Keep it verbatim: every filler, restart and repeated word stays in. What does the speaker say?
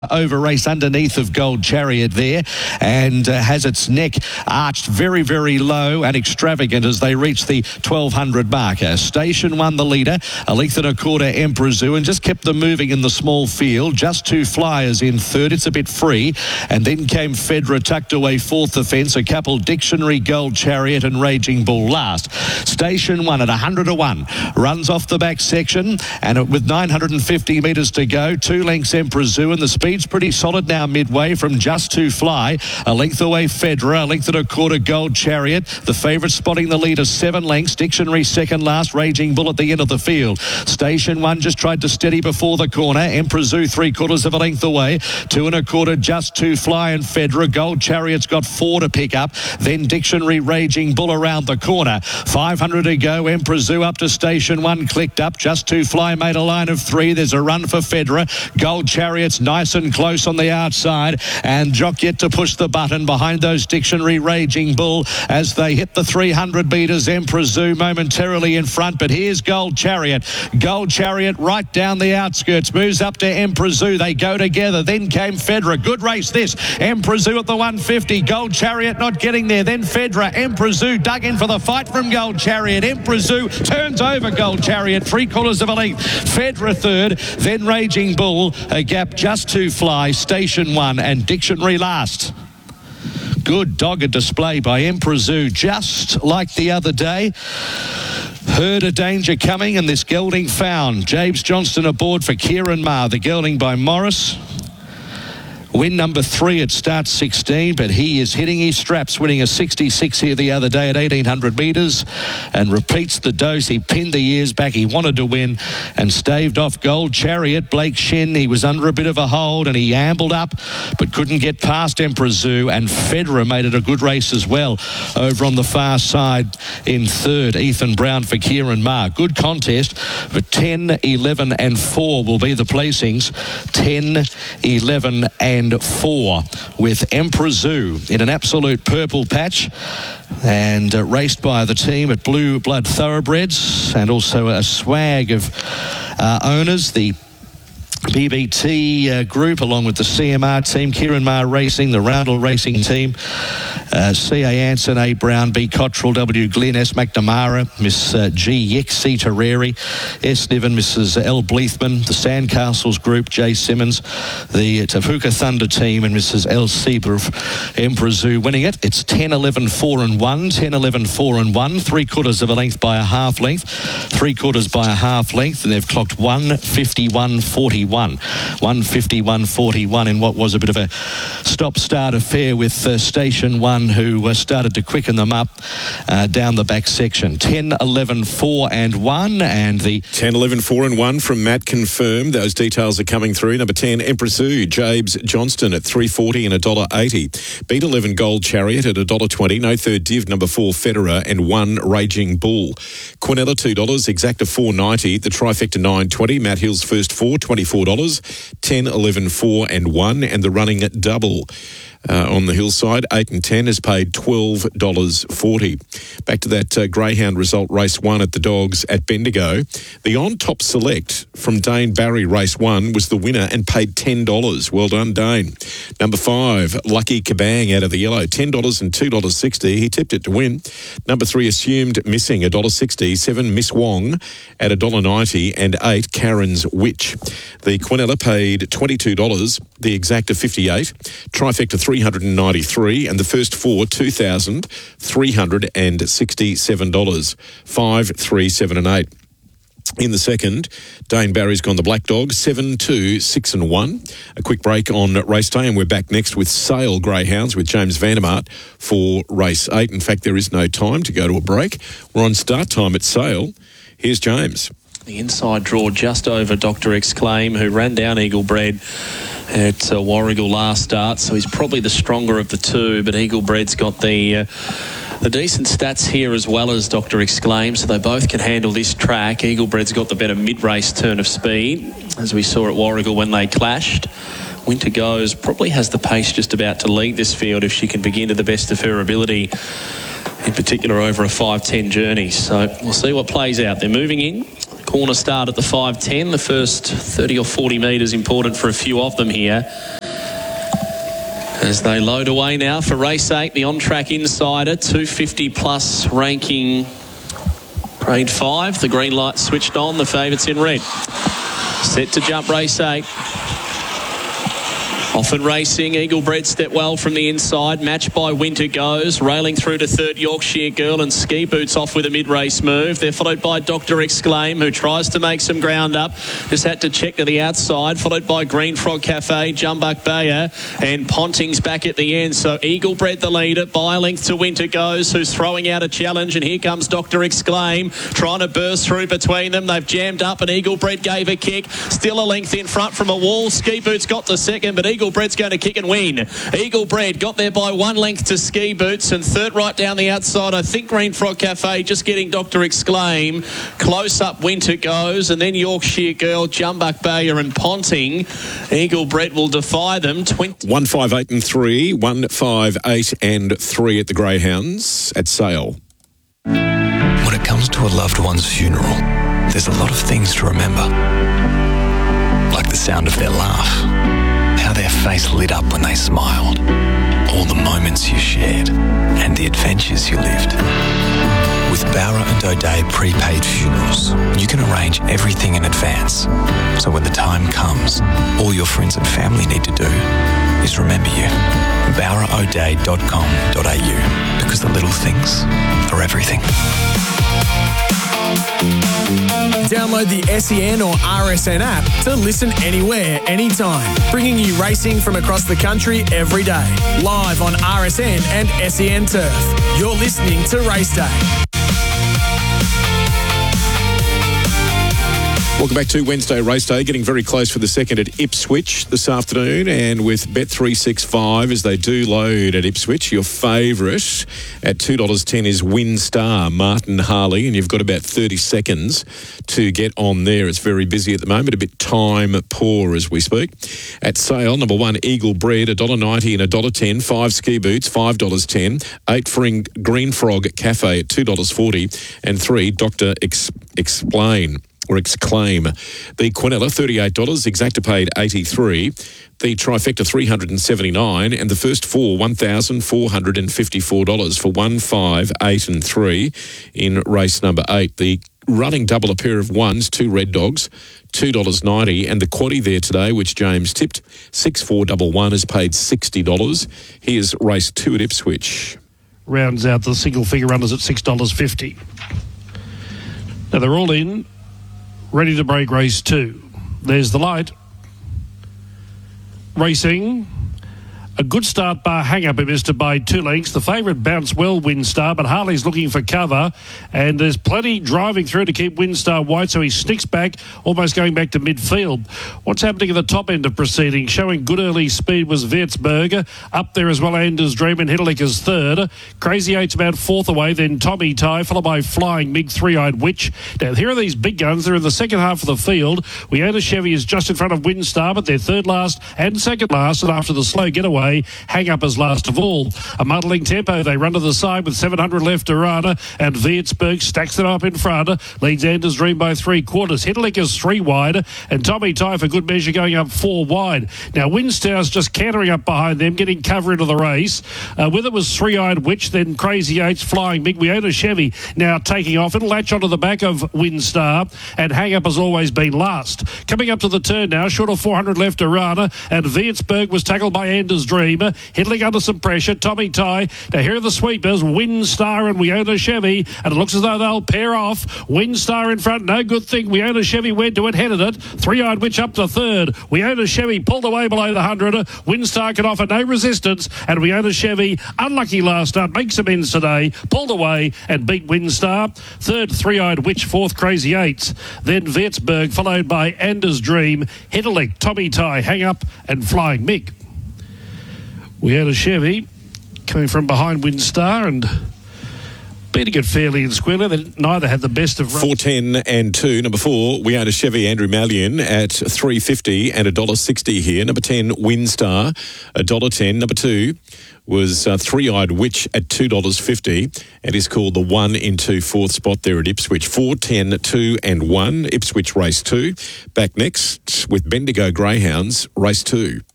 over race underneath of Gold Chariot there, and uh, has its neck arched very, very low and extravagant as they reach the twelve hundred marker. Station one, the leader, a length and a quarter, Emperor Zoo, and just kept them moving in the small field. Just Two Flyers in third. It's a bit free. And then came Fedra tucked away fourth the fence. A couple, Dictionary, Gold Chariot and Raging Bull last. Station one at one hundred to one. Runs off the back section, and with nine hundred fifty metres to go, two lengths Emperor Zoo, and the speed Speed's pretty solid now midway from Just To Fly. A length away Fedra, a length and a quarter Gold Chariot. The favourite spotting the leader seven lengths. Dictionary second last. Raging Bull at the end of the field. Station one just tried to steady before the corner. Emperor Zoo three quarters of a length away. Two and a quarter Just To Fly and Fedra. Gold Chariot's got four to pick up. Then Dictionary, Raging Bull around the corner. five hundred to go. Emperor Zoo up to station one. Clicked up. Just To Fly made a line of three. There's a run for Fedra. Gold Chariot's nice and close on the outside, and Jock yet to push the button behind those Dictionary, Raging Bull as they hit the three hundred metres. Emperor Zoo momentarily in front, but here's Gold Chariot. Gold Chariot right down the outskirts, moves up to Emperor Zoo. They go together. Then came Fedra. Good race this. Emperor Zoo at the one fifty. Gold Chariot not getting there. Then Fedra. Emperor Zoo dug in for the fight from Gold Chariot. Emperor Zoo turns over Gold Chariot. Three quarters of a length. Fedra third. Then Raging Bull. A gap Just To Fly, Station one, and Dictionary last. Good dogged display by Emperor Zoo, just like the other day. Heard a danger coming, and this gelding found. James Johnston aboard for Kieran Maher. The gelding by Morris. Win number three at start sixteen, but he is hitting his straps, winning a sixty-six here the other day at eighteen hundred metres, and repeats the dose. He pinned the ears back. He wanted to win and staved off Gold Chariot. Blake Shen, he was under a bit of a hold and he ambled up but couldn't get past Emperor Zoo, and Fedra made it a good race as well over on the far side in third. Ethan Brown for Kieran Maher. Good contest, but ten, eleven and four will be the placings. ten, eleven and four, with Emperor Zoo in an absolute purple patch, and uh, raced by the team at Blue Blood Thoroughbreds, and also a swag of uh, owners, the B B T uh, group, along with the C M R team, Kieran Maher Racing, the Roundel Racing team, uh, C A Anson, A Brown, B Cottrell, W Glenn, S McNamara, Miss uh, G Yick, C Terreri, S Niven, Missus L Bleethman, the Sandcastles group, J Simmons, the Tafuka Thunder team, and Missus L Sieber, Emperor Zoo winning it. It's ten, eleven, four and one, ten, eleven, four and one, three quarters of a length by a half length, three quarters by a half length, and they've clocked one fifty-one forty-one. one fifty-one forty-one in what was a bit of a stop-start affair with uh, Station one, who uh, started to quicken them up uh, down the back section. ten, eleven, four and one, and the ten, eleven, four and one from Matt confirmed. Those details are coming through. Number ten, Emperor Zoo, James Johnston at three forty and one dollar eighty. Beat eleven, Gold Chariot at one dollar twenty. No third div, number four, Federer, and one, Raging Bull. Quinella, two dollars. Exacta, four ninety. The trifecta, nine twenty. Matt Hill's first four, twenty-four dollars. ten, eleven, four and one, and the running double uh, on the hillside, eight and ten, has paid twelve dollars forty. Back to that uh, greyhound result, race one at the Dogs at Bendigo. The on-top select from Dane Barry, race one, was the winner and paid ten dollars. Well done, Dane. Number five, Lucky Kabang out of the yellow, ten dollars and two dollars sixty. He tipped it to win. Number three, Assumed Missing, one dollar sixty. Seven, Miss Wong at one dollar ninety, and eight, Karen's Witch. The Quinella paid twenty-two dollars, the Exacta fifty-eight, trifecta three hundred ninety-three, and the first four two thousand three hundred sixty-seven dollars. Five, three, seven, and eight. In the second, Dane Barry's gone the Black Dog, seven, two, six and one. A quick break on race day, and we're back next with Sale Greyhounds with James Vandermart for race eight. In fact, there is no time to go to a break. We're on start time at Sale. Here's James. The inside draw just over Doctor Exclaim, who ran down Eagle Bred at uh, Warragul last start, so he's probably the stronger of the two, but Eagle Bred's got the uh, the decent stats here as well as Doctor Exclaim, so they both can handle this track. Eagle Bred's got the better mid-race turn of speed, as we saw at Warragul when they clashed. Winter Goes probably has the pace just about to lead this field if she can begin to the best of her ability, in particular over a five ten journey. So we'll see what plays out. They're moving in. Corner start at the five ten. The first thirty or forty metres important for a few of them here. As they load away now for race eight, the on-track insider, two fifty plus ranking grade five. The green light switched on, the favourites in red. Set to jump race eight. Often racing, Eagle Bred step well from the inside. Matched by Winter Goes. Railing through to third, Yorkshire Girl, and Ski Boots off with a mid-race move. They're followed by Doctor Exclaim, who tries to make some ground up. Just had to check to the outside. Followed by Green Frog Cafe, Jumbuck Bayer, and Ponting's back at the end. So Eagle Bred the leader by a length to Winter Goes, who's throwing out a challenge. And here comes Doctor Exclaim, trying to burst through between them. They've jammed up, and Eagle Bred gave a kick. Still a length in front from a wall. Ski Boots got to second, but Eagle Eagle Bred's going to kick and win. Eagle Bred got there by one length to Ski Boots, and third right down the outside, I think Green Frog Cafe just getting Doctor Exclaim. Close up Winter Goes, and then Yorkshire Girl, Jumbuck Bayer and Ponting. Eagle Bred will defy them. twenty one five eight and three, one five eight and three at the Greyhounds at sale. When it comes to a loved one's funeral, there's a lot of things to remember. Like the sound of their laugh, how their face lit up when they smiled, all the moments you shared, and the adventures you lived. With Bowra and O'Dea prepaid funerals, you can arrange everything in advance. So when the time comes, all your friends and family need to do is remember you. bowra o'dea dot com dot a u, because the little things are everything. Download the S E N or R S N app to listen anywhere, anytime, bringing you racing from across the country every day. Live on R S N and S E N Turf. You're listening to Race Day. Welcome back to Wednesday Race Day, getting very close for the second at Ipswich this afternoon, and with Bet three sixty-five as they do load at Ipswich, your favourite at two dollars ten is Winstar, Martin Harley, and you've got about thirty seconds to get on there. It's very busy at the moment, a bit time poor as we speak. At sale, number one, Eagle Bred, one dollar ninety and one dollar ten, five Ski Boots, five dollars ten, eight for Green Frog Cafe at two dollars forty, and three, Doctor Ex- Explain. Or Exclaim. The Quinella, thirty-eight dollars, Exacta paid eighty-three dollars, the Trifecta, three hundred seventy-nine dollars, and the first four, one thousand four hundred fifty-four dollars for one, five, eight and three in race number eight. The running double, a pair of ones, two Red Dogs, two dollars ninety, and the quaddie there today, which James tipped, six four one one, has paid sixty dollars. Here's race two at Ipswich. Rounds out the single figure runners at six dollars fifty. Now they're all in, ready to break race two. There's the light. Racing. A good start bar hang-up in Mister by two lengths. The favourite Bounce Well, Winstar, but Harley's looking for cover, and there's plenty driving through to keep Winstar wide, so he snicks back, almost going back to midfield. What's happening at the top end of proceedings? Showing good early speed was Wirtzberger. Up there as well, Anders Dream and Hiddlick third. Crazy Eight's about fourth away, then Tommy Ty, followed by Flying Mig, Three-Eyed Witch. Now, here are these big guns. They're in the second half of the field. We own a Chevy is just in front of Winstar, but they're third last and second last, and after the slow getaway, hang up as last of all. A muddling tempo. They run to the side with seven hundred left to run, and Wirtzberg stacks them up in front. Leads Anders Dream by three quarters. Hiddlick is three wide, and Tommy Ty for good measure going up four wide. Now Winstar's just cantering up behind them, getting cover into the race. Uh, with it was Three-Eyed Witch, then Crazy Eight's Flying Big. We own a Chevy now taking off. It'll latch onto the back of Winstar, and hang up has always been last. Coming up to the turn now, short of four hundred left to run, and Wirtzberg was tackled by Anders Dream. Hiddlick under some pressure. Tommy Ty. Now here are the sweepers. Winstar and We Own a Chevy. And it looks as though they'll pair off. Winstar in front. No good thing. We Own a Chevy went to it, headed it. Three-Eyed Witch up to third. We Own a Chevy pulled away below the one hundred. Winstar can offer no resistance. And We Own a Chevy, unlucky last start, makes amends today. Pulled away and beat Winstar. Third, Three-Eyed Witch. Fourth, Crazy Eights. Then Wirtzberg, followed by Anders Dream, Hiddlick, Tommy Ty, Hang Up and Flying Mick. We had a Chevy coming from behind Winstar, and beating it fairly and squarely. They neither had the best of runs. four ten and two. Number four, we own a Chevy Andrew Mallion at three fifty and one dollar sixty here. Number ten, Windstar, one dollar ten. Number two was uh, Three-Eyed Witch at two dollars fifty and is called the one in two fourth spot there at Ipswich. four, ten, two and one, Ipswich race two. Back next with Bendigo Greyhounds, race two.